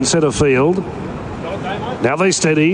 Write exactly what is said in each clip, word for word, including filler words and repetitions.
Centre field. Now they steady.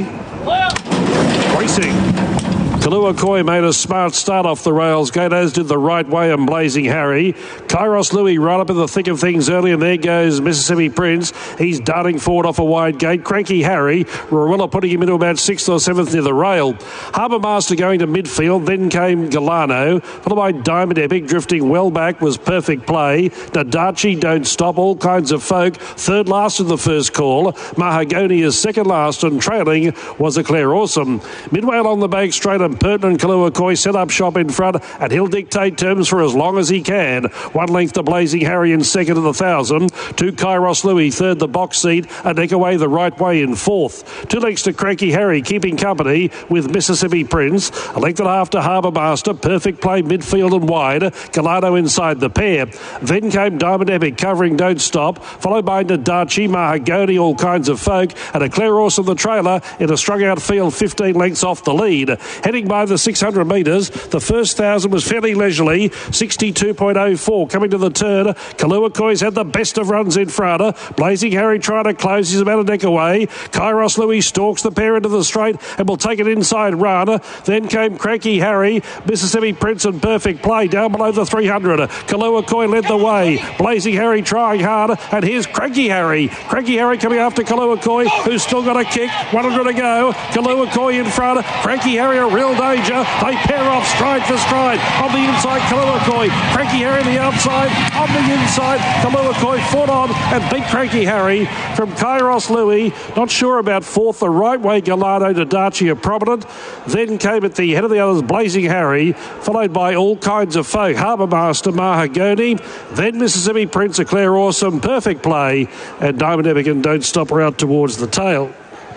Racing. Kalua Koi made a smart start off the rails. Gatos did the right way and Blazing Harry. Kairos Louis right up in the thick of things early, and there goes Mississippi Prince. He's darting forward off a wide gate. Cranky Harry. Rowella putting him into about sixth or seventh near the rail. Harbour Master going to midfield. Then came Galano, followed by Diamond Epic. Drifting well back was Perfect Play. Nadachi, Don't Stop. All Kinds of Folk. Third last in the first call. Mahagoni is second last, and trailing was Eclair Awesome. Midway along the bank straight, and Pertinent Kalua Koi set up shop in front, and he'll dictate terms for as long as he can. One length to Blazing Harry in second of the thousand. Two Kairos Louis, third the box seat. A neck away the right way in fourth. Two lengths to Cranky Harry, keeping company with Mississippi Prince. A length and a half to Harbour Master. Perfect Play midfield and wide. Galano inside the pair. Then came Diamond Epic covering Don't Stop, followed by Nadachi, Mahagoni, All Kinds of Folk, and Eclair Awesome the trailer in a strung out field fifteen lengths off the lead. Heading by the six hundred metres, the first thousand was fairly leisurely, sixty-two point oh four coming to the turn. Kalua Koi's had the best of runs in front. Blazing Harry trying to close, he's about a neck away. Kairos Louis stalks the pair into the straight and will take an inside run. Then came Cranky Harry, Mississippi Prince and Perfect Play down below the three hundred. Kalua Koi led the way. Blazing Harry trying hard, and here's Cranky Harry. Cranky Harry coming after Kalua Koi, who's still got a kick. one hundred to go. Kalua Koi in front. Cranky Harry a real danger. They pair off stride for stride. On the inside, Kalua Koi. Cranky Harry on the outside. On the inside, Kalua Koi fought on and beat Cranky Harry from Kairos Louis. Not sure about fourth. The right way, Galano to Darchi are prominent. Then came at the head of the others, Blazing Harry, followed by All Kinds of Folk. Harbour Master, Mahagoni. Then Mississippi Prince, Eclair Awesome, Perfect Play, and Diamond Epic and Don't Stop her out towards the tail.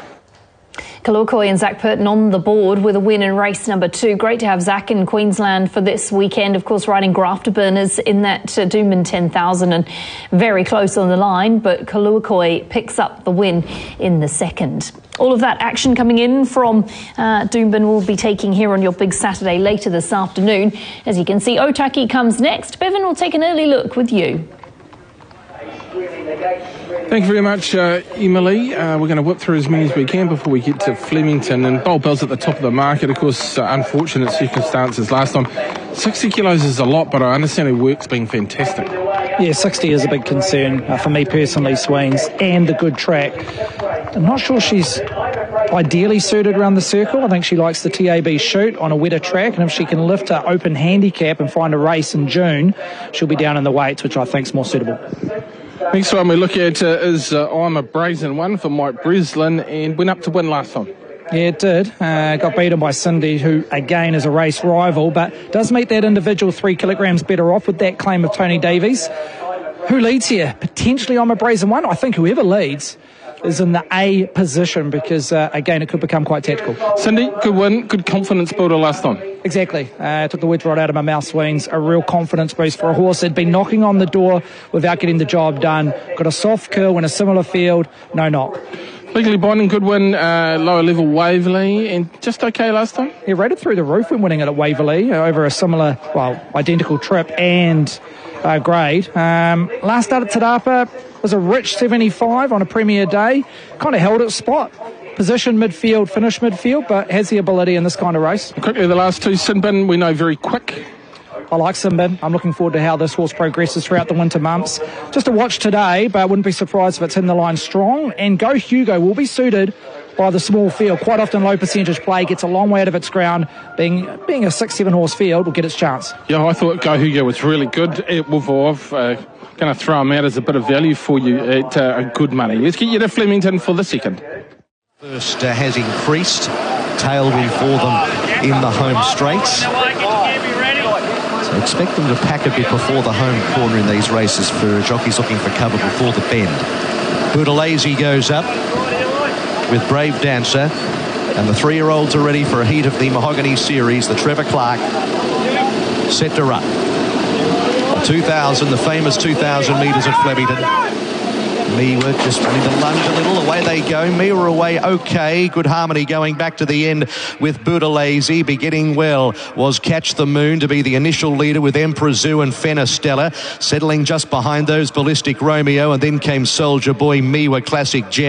Kalua Koi and Zach Purton on the board with a win in race number two. Great to have Zach in Queensland for this weekend. Of course, riding grafter burners in that uh, Doomben ten thousand and very close on the line. But Kalua Koi picks up the win in the second. All of that action coming in from uh, Doomben will be taking here on your Big Saturday later this afternoon. As you can see, Otaki comes next. Bevan will take an early look with you. Thank you very much, uh, Emily. Uh, we're going to whip through as many as we can before we get to Flemington. And Bold Bell's at the top of the market. Of course, uh, unfortunate circumstances last time. sixty kilos is a lot, but I understand her work's been fantastic. Yeah, sixty is a big concern uh, for me personally, Swains, and the good track. I'm not sure she's ideally suited around the circle. I think she likes the T A B shoot on a wetter track, and if she can lift her open handicap and find a race in June, she'll be down in the weights, which I think is more suitable. Next one we look at uh, is uh, I'm a Brazen One for Mike Breslin, and went up to win last time. Yeah, it did. Uh, got beaten by Cindy, who again is a race rival, but does meet that individual three kilograms better off with that claim of Tony Davies. Who leads here? Potentially I'm a Brazen One. I think whoever leads is in the A position because, uh, again, it could become quite tactical. Cindy, good win, good confidence builder last time. Exactly. Uh, took the words right out of my mouth, Sweens. A real confidence boost for a horse that had been knocking on the door without getting the job done. Got a soft curl in a similar field, no knock. Legally Binding, good win, uh, lower level Waverley, and just okay last time? He rated through the roof when winning it at Waverley uh, over a similar, well, identical trip and uh, grade. Um, last start at Tadapa was a rich seventy-five on a premier day. Kind of held its spot. Position midfield, finish midfield, but has the ability in this kind of race. Quickly, the last two, Sinbin, we know very quick. I like Sinbin. I'm looking forward to how this horse progresses throughout the winter months. Just a watch today, but I wouldn't be surprised if it's in the line strong. And Go Hugo will be suited by the small field. Quite often low percentage play gets a long way out of its ground. Being being a six, seven horse field will get its chance. Yeah, I thought Go Hugo was really good at Wolfov. Uh, going to throw him out as a bit of value for you at uh, good money. Let's get you to Flemington for the second. First uh, has increased. Tailwind for them in the home straights. So expect them to pack a bit before the home corner in these races for jockeys looking for cover before the bend. Budalazy goes up with Brave Dancer, and the three-year-olds are ready for a heat of the Mahogany Series. The Trevor Clark set to run. two thousand, the famous two thousand metres at Flemington. Miwa just running the lunge a little. Away they go. Miwa away okay. Good harmony going back to the end with Buthelezi. Beginning well was Catch the Moon to be the initial leader with Emperor Zoo and Fenna Stella. Settling just behind those Ballistic Romeo, and then came Soldier Boy, Miwa, Classic Gem.